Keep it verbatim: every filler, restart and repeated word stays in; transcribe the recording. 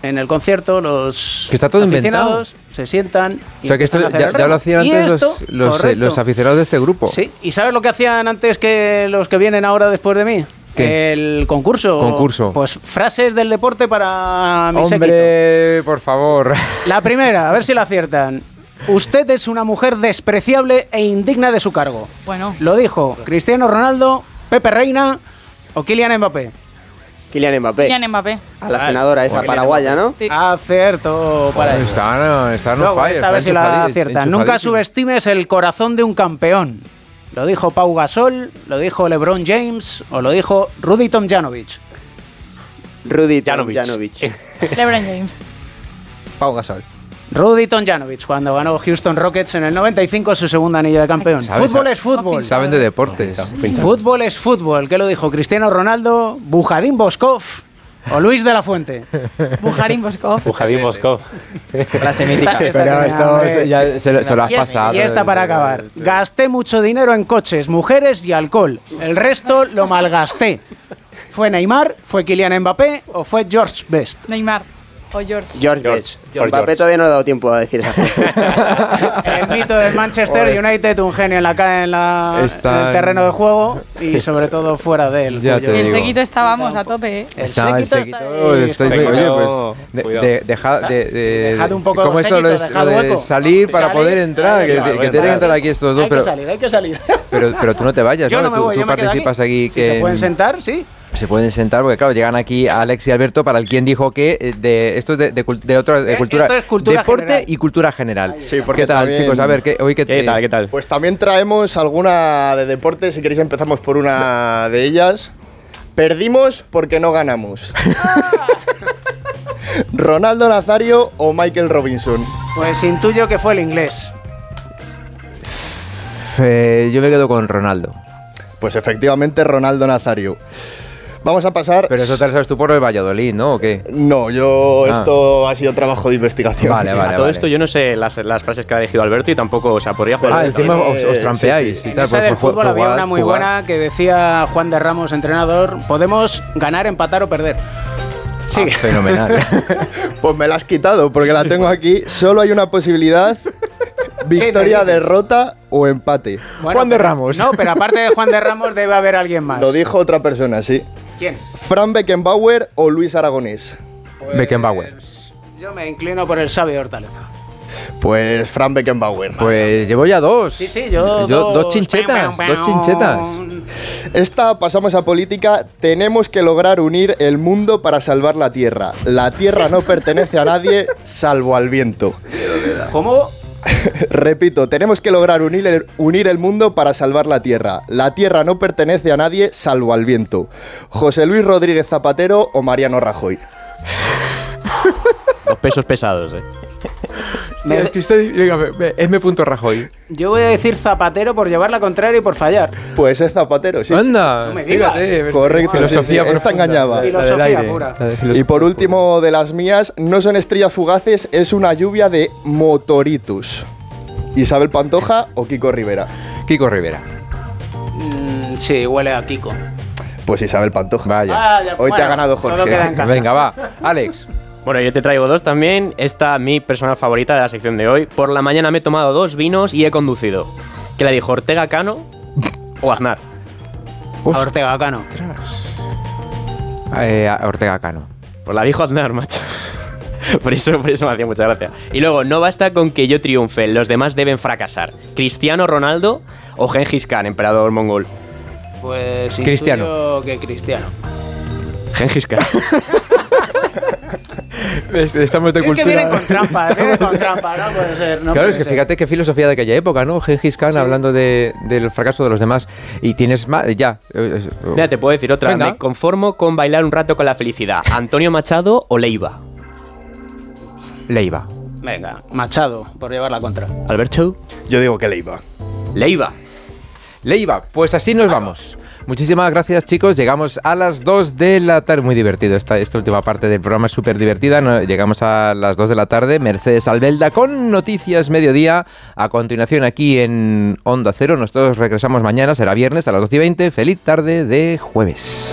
en el concierto los que está todo aficionados inventado. Se sientan. Y o sea que esto ya, ya lo hacían antes esto, los, los, eh, los aficionados de este grupo. Sí, ¿y sabes lo que hacían antes que los que vienen ahora después de mí? ¿Qué? El concurso. Concurso. Pues frases del deporte para mi Hombre, séquito. por favor. La primera, a ver si la aciertan. Usted es una mujer despreciable e indigna de su cargo. Bueno. Lo dijo Cristiano Ronaldo, Pepe Reina o Kylian Mbappé. Kylian Mbappé. Kylian Mbappé. A la senadora esa paraguaya, ¿no? Sí. Acierto para ello. Están, están Luego, on fire. esta vez si la aciertan. Nunca subestimes el corazón de un campeón. Lo dijo Pau Gasol, lo dijo LeBron James o lo dijo Rudy Tomjanovic. Rudy Tomjanovic. LeBron James. Pau Gasol. Rudy Tomjanovic, cuando ganó Houston Rockets en el noventa y cinco su segundo anillo de campeón. ¿Sabes? Fútbol es fútbol. Saben de deportes. Fútbol es fútbol. ¿Qué lo dijo Cristiano Ronaldo, Bujadín Boskov o Luis de la Fuente? Bujarín Boskov. Bujarín Boskov. Frase mítica. Pero esto ya se, se lo has y pasado. Y esta para acabar. Gasté mucho dinero en coches, mujeres y alcohol. El resto lo malgasté. ¿Fue Neymar, fue Kylian Mbappé o fue George Best? Neymar. O George. George Best. Mbappé todavía no le ha dado tiempo a decir esa frase. El mito del Manchester United, un genio en, la, en, la, Está en el terreno de juego y sobre todo fuera de él. Ya te El digo. seguito estábamos a tope, ¿eh? El Está, el séquito séquito, está estoy ahí. muy- Séquito, oye, pues, de, cuidado. de, deja, de, de, Dejad un poco ¿cómo de esto lo séquito, de, dejad lo de hueco. salir para Salir, poder entrar? Que, claro, que claro. tienen que entrar aquí estos dos, Hay pero, que salir, hay que salir. pero, pero tú no te vayas, Yo ¿no? no me tú voy, tú yo me quedo participas aquí. Si que se pueden sentar, sí. se pueden sentar porque claro, llegan aquí Alex y Alberto para el quien dijo que eh, de esto es de, de, cul- de otra de Eh, cultura, esto es cultura deporte general. y cultura general. Sí, porque ¿Qué tal, también- chicos? A ver, ¿qué, hoy qué, ¿Qué tal? ¿Qué tal? Pues también traemos alguna de deporte, si queréis empezamos por una de ellas. Perdimos porque no ganamos. ¿Ronaldo Nazario o Michael Robinson? Pues intuyo que fue el inglés. Eh, yo me quedo con Ronaldo. Pues efectivamente Ronaldo Nazario. Vamos a pasar... Pero eso te lo sabes tú por el Valladolid, ¿no? ¿O qué? No, yo... Ah. Esto ha sido trabajo de investigación. Vale, Sí. vale, A todo vale. esto yo no sé las, las frases que ha elegido Alberto y tampoco, o sea, podría jugar. Ah, encima os, os Eh, trampeáis sí, sí. y En tal. esa pues, del pues, fútbol había jugad, una muy jugad. buena que decía Juan de Ramos, entrenador, podemos ganar, empatar o perder. Sí. Ah, fenomenal. Pues me la has quitado porque la tengo aquí. Solo hay una posibilidad. Victoria, dices? derrota o empate. Bueno, Juan de pero- Ramos. No, pero aparte de Juan de Ramos debe haber alguien más. Lo dijo otra persona, sí. ¿Quién? Fran Beckenbauer o Luis Aragonés. Pues, Beckenbauer. Yo me inclino por el sabio de Hortaleza. Pues Fran Beckenbauer. Pues llevo ya dos. Sí, sí, yo dos, dos. chinchetas, dos chinchetas. Esta pasamos a política. Tenemos que lograr unir el mundo para salvar la tierra. La tierra no pertenece a nadie salvo al viento. ¿Cómo? Repito, tenemos que lograr unir el, unir el mundo para salvar la tierra. La tierra no pertenece a nadie salvo al viento. José Luis Rodríguez Zapatero o Mariano Rajoy. Los pesos pesados, eh. Me- Es que estoy- venga, ve- ve, M. Rajoy. Yo voy a decir Zapatero por llevar la contraria y por fallar. Pues es Zapatero, sí. Anda, No me digas. fíjate, Correcto, filosofía sí, sí, esta profunda. engañaba. La del Filosofía aire, pura. la de Y filosofía por pura. último de las mías, no son estrellas fugaces, es una lluvia de motoritus. Isabel Pantoja o Kiko Rivera. Kiko Rivera. Mm, sí, huele a Kiko. Pues Isabel Pantoja. Vaya. Ah, ya, Hoy te bueno, ha ganado todo Jorge. queda en casa. Venga, va. Alex. Bueno, yo te traigo dos también. Esta, mi personal favorita de la sección de hoy. Por la mañana me he tomado dos vinos y he conducido. ¿Qué la dijo? ¿Ortega Cano o Aznar? A Ortega Cano. Eh, a Ortega Cano. Pues la dijo Aznar, macho. Por eso, por eso me hacía mucha gracia. Y luego, no basta con que yo triunfe, los demás deben fracasar. ¿Cristiano Ronaldo o Gengis Khan, emperador mongol? Pues Cristiano. intuyo que Cristiano. Gengis Khan. Estamos de Es cultura. que vienen con trampa, vienen con trampa, no puede ser. No Claro, puede es que ser. fíjate qué filosofía de aquella época, ¿no? Gengis Khan hablando de, del fracaso de los demás. Y tienes más. Ya. eh, eh, Mira, te puedo decir otra. Venga. Me conformo con bailar un rato con la felicidad. ¿Antonio Machado o Leiva? Leiva. Venga, Machado, por llevar la contra. ¿Alberto? Yo digo que Leiva. Leiva. Leiva, pues así nos vamos. Muchísimas gracias, chicos. Llegamos a las dos de la tarde. Muy divertido esta, esta última parte del programa, es súper divertida. No, llegamos a las dos de la tarde. Mercedes Albelda con Noticias Mediodía. A continuación aquí en Onda Cero. Nosotros regresamos mañana, será viernes a las doce y veinte. Feliz tarde de jueves.